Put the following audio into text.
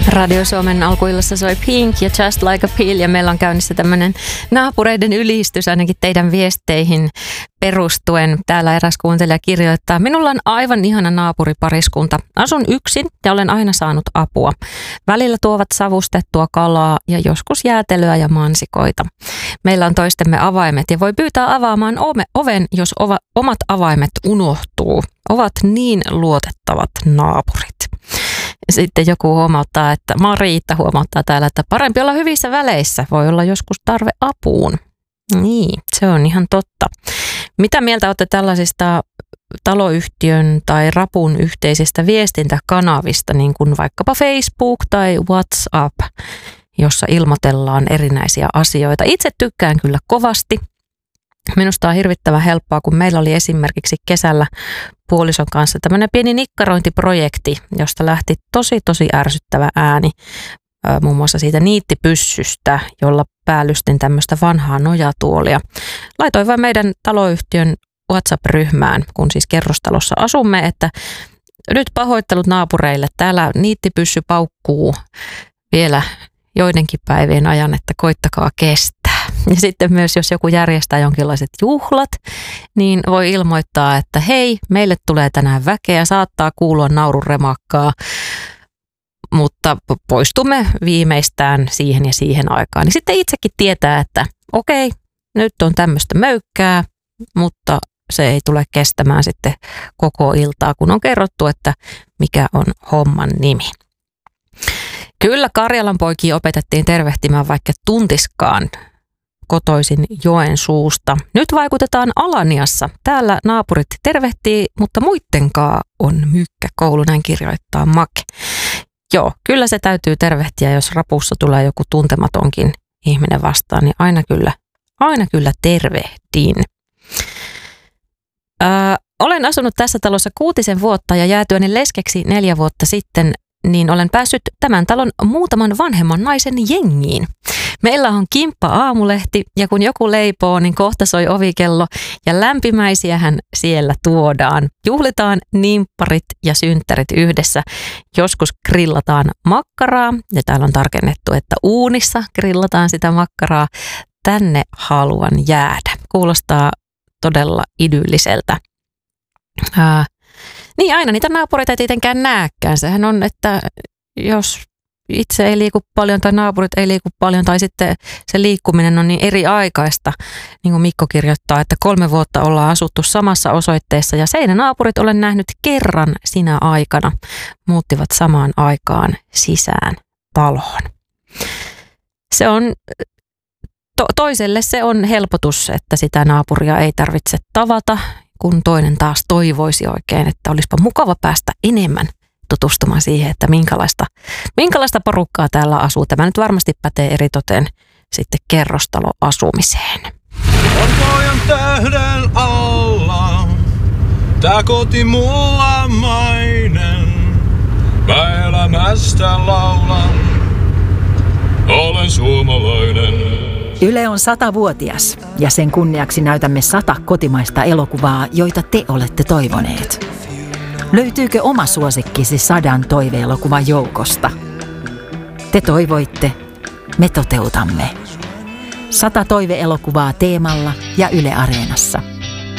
Radio Suomen alkuillassa soi Pink ja Just Like a Pill ja meillä on käynnissä tämmöinen naapureiden ylistys ainakin teidän viesteihin perustuen. Täällä eräs kuuntelija kirjoittaa: minulla on aivan ihana naapuripariskunta. Asun yksin ja olen aina saanut apua. Välillä tuovat savustettua kalaa ja joskus jäätelöä ja mansikoita. Meillä on toistemme avaimet ja voi pyytää avaamaan oven, jos omat avaimet unohtuu. Ovat niin luotettavat naapurit. Sitten joku huomauttaa, että Mariitta huomauttaa täällä, että parempi olla hyvissä väleissä. Voi olla joskus tarve apuun. Niin, se on ihan totta. Mitä mieltä olette tällaisista taloyhtiön tai rapun yhteisistä viestintäkanavista, niin kuin vaikkapa Facebook tai WhatsApp, jossa ilmoitellaan erinäisiä asioita? Itse tykkään kyllä kovasti. Minusta on hirvittävän helppoa, kun meillä oli esimerkiksi kesällä puolison kanssa tämmöinen pieni nikkarointiprojekti, josta lähti tosi ärsyttävä ääni, muun muassa siitä niittipyssystä, jolla päällystin tämmöistä vanhaa nojatuolia. Laitoin vain meidän taloyhtiön WhatsApp-ryhmään, kun siis kerrostalossa asumme, että nyt pahoittelut naapureille, täällä niittipyssy paukkuu vielä joidenkin päivien ajan, että koittakaa kestää. Ja sitten myös, jos joku järjestää jonkinlaiset juhlat, niin voi ilmoittaa, että hei, meille tulee tänään väkeä, saattaa kuulua naururemakkaa, mutta poistumme viimeistään siihen ja siihen aikaan. Niin sitten itsekin tietää, että okei, nyt on tämmöistä möykkää, mutta se ei tule kestämään sitten koko iltaa, kun on kerrottu, että mikä on homman nimi. Kyllä Karjalan poikia opetettiin tervehtimään vaikka tuntiskaan, kotoisin Joensuusta. Nyt vaikutetaan Alaniassa. Täällä naapurit tervehtii, mutta muittenkaan on mykkäkoulu, näin kirjoittaa Make. Joo, kyllä se täytyy tervehtiä, jos rapussa tulee joku tuntematonkin ihminen vastaan, niin aina kyllä tervehdin. Olen asunut tässä talossa 6 vuotta ja jäätyäni leskeksi 4 vuotta sitten, niin olen päässyt tämän talon muutaman vanhemman naisen jengiin. Meillä on kimppa-aamulehti ja kun joku leipoo, niin kohta soi ovikello ja lämpimäisiähän siellä tuodaan. Juhlitaan nimpparit ja synttärit yhdessä. Joskus grillataan makkaraa ja täällä on tarkennettu, että uunissa grillataan sitä makkaraa. Tänne haluan jäädä. Kuulostaa todella idylliseltä. Niin aina niitä naapureita ei tietenkään näekään. Sehän on, että jos itse ei liiku paljon tai naapurit ei liiku paljon tai sitten se liikkuminen on niin eri aikaista, niin kuin Mikko kirjoittaa, että 3 vuotta ollaan asuttu samassa osoitteessa ja seinänaapurit olen nähnyt kerran sinä aikana. Muuttivat samaan aikaan sisään taloon. Se on toiselle se on helpotus, että sitä naapuria ei tarvitse tavata, kun toinen taas toivoisi oikein, että olisipa mukava päästä enemmän tutustumaan siihen, että minkälaista porukkaa täällä asuu. Tämä nyt varmasti pätee eritoten sitten kerrostaloasumiseen. Valkojan tähden alla, tää koti mulla mainen. Mä elämästä laulan, olen suomalainen. Yle on 100-vuotias ja sen kunniaksi näytämme 100 kotimaista elokuvaa, joita te olette toivoneet. Löytyykö oma suosikkisi 100 toive-elokuvan joukosta? Te toivoitte, me toteutamme. 100 toive-elokuvaa Teemalla ja Yle Areenassa.